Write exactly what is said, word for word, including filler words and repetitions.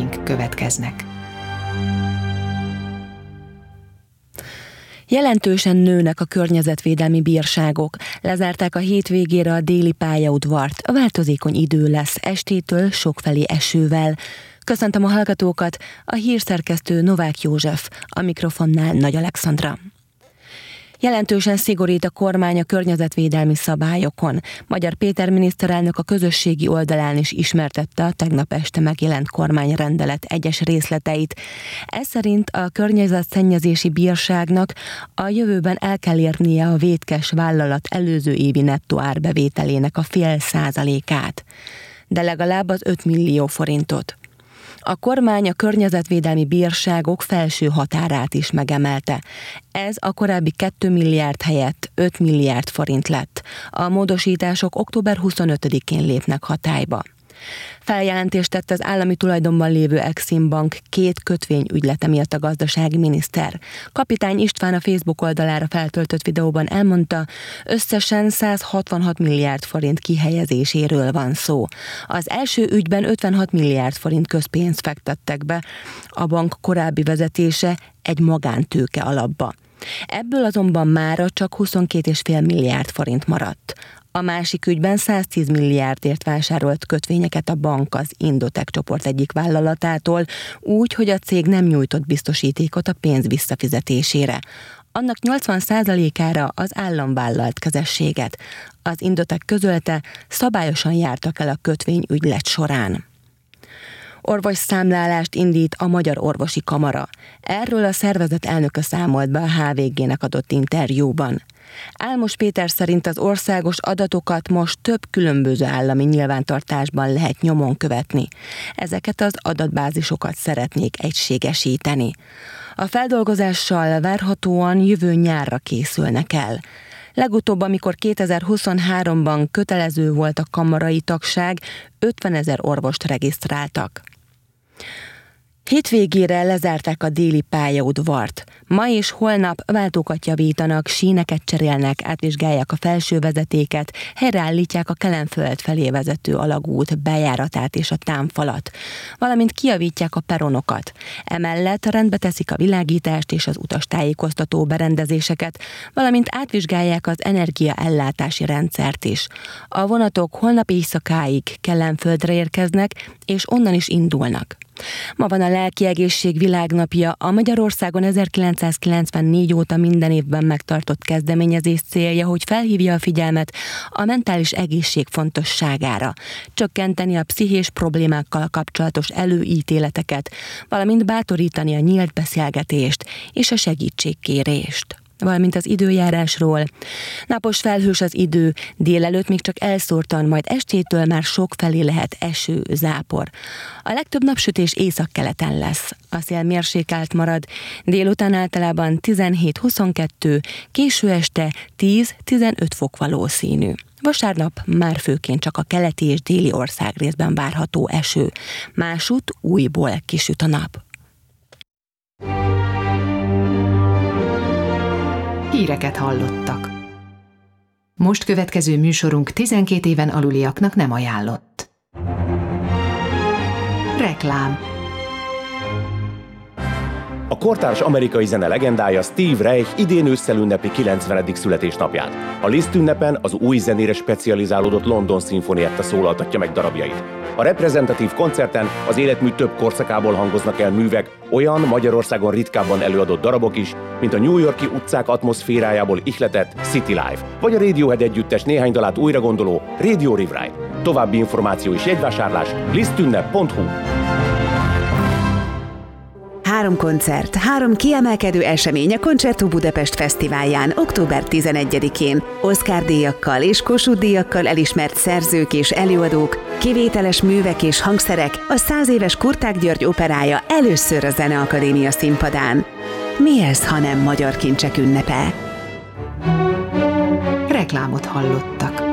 híreink következnek. Jelentősen nőnek a környezetvédelmi bírságok. Lezárták a hétvégére a déli pályaudvart. A változékony idő lesz estétől sokfelé esővel. Köszöntöm a hallgatókat, a hírszerkesztő Novák József, a mikrofonnál Nagy Alexandra. Jelentősen szigorít a kormány a környezetvédelmi szabályokon. Magyar Péter miniszterelnök a közösségi oldalán is ismertette a tegnap este megjelent kormányrendelet egyes részleteit. Ez szerint a környezetszennyezési bírságnak a jövőben el kell érnie a vétkes vállalat előző évi nettó árbevételének a fél százalékát, de legalább az öt millió forintot. A kormány a környezetvédelmi bírságok felső határát is megemelte. Ez a korábbi két milliárd helyett öt milliárd forint lett. A módosítások október huszonötödikén lépnek hatályba. Feljelentést tett az állami tulajdonban lévő Exim Bank két kötvényügylete miatt a gazdasági miniszter. Kapitány István a Facebook oldalára feltöltött videóban elmondta, összesen száz hatvanhat milliárd forint kihelyezéséről van szó. Az első ügyben ötvenhat milliárd forint közpénzt fektettek be, a bank korábbi vezetése egy magántőke alapba. Ebből azonban mára csak huszonkét egész öt milliárd forint maradt. A másik ügyben száztíz milliárdért vásárolt kötvényeket a bank az Indotech csoport egyik vállalatától, úgy, hogy a cég nem nyújtott biztosítékot a pénz visszafizetésére. Annak nyolcvan százalékára az állam vállalt kezességet. Az Indotech közölte, szabályosan jártak el a kötvényügylet során. Orvosszámlálást indít a Magyar Orvosi Kamara. Erről a szervezet elnöke számolt be a há vé gének adott interjúban. Álmos Péter szerint az országos adatokat most több különböző állami nyilvántartásban lehet nyomon követni. Ezeket az adatbázisokat szeretnék egységesíteni. A feldolgozással várhatóan jövő nyárra készülnek el. Legutóbb, amikor kétezer-huszonháromban kötelező volt a kamarai tagság, ötvenezer orvost regisztráltak. Hétvégére lezárták a déli pályaudvart. Ma és holnap váltókat javítanak, síneket cserélnek, átvizsgálják a felső vezetéket, helyreállítják a Kelenföld felé vezető alagút bejáratát és a támfalat, valamint kijavítják a peronokat. Emellett rendbe teszik a világítást és az utastájékoztató berendezéseket, valamint átvizsgálják az energiaellátási rendszert is. A vonatok holnap éjszakáig Kelenföldre érkeznek, és onnan is indulnak. Ma van a Lelki Egészség Világnapja, a Magyarországon ezerkilencszázkilencvennégy óta minden évben megtartott kezdeményezés célja, hogy felhívja a figyelmet a mentális egészség fontosságára, csökkenteni a pszichés problémákkal kapcsolatos előítéleteket, valamint bátorítani a nyílt beszélgetést és a segítségkérést. Valamint az időjárásról. Napos felhős az idő, délelőtt még csak elszórtan, majd estétől már sokfelé lehet eső, zápor. A legtöbb napsütés északkeleten lesz. A szél mérsékelt marad, délután általában tizenhét-huszonkettő, késő este tíz-tizenöt fok valószínű. Vasárnap már főként csak a keleti és déli országrészben várható eső. Másút újból kisüt a nap. Híreket hallottak. Most következő műsorunk tizenkét éven aluliaknak nem ajánlott. Reklám. A kortárs amerikai zene legendája Steve Reich idén ősszel ünnepli kilencvenedik születésnapját. A Liszt ünnepen az új zenére specializálódott London Sinfonietta szólaltatja meg darabjait. A reprezentatív koncerten az életmű több korszakából hangoznak el művek, olyan Magyarországon ritkábban előadott darabok is, mint a New York-i utcák atmoszférájából ihletett City Life, vagy a Radiohead együttes néhány dalát újragondoló Radio Rewrite. További információ és jegyvásárlás lisztünnep pont hu. Három koncert, három kiemelkedő esemény a Concerto Budapest Fesztiválján október tizenegyedikén. Oscar-díjakkal és Kossuth-díjakkal elismert szerzők és előadók, kivételes művek és hangszerek, a száz éves Kurták György operája először a Zeneakadémia színpadán. Mi ez, ha nem magyar kincsek ünnepe? Reklámot hallottak.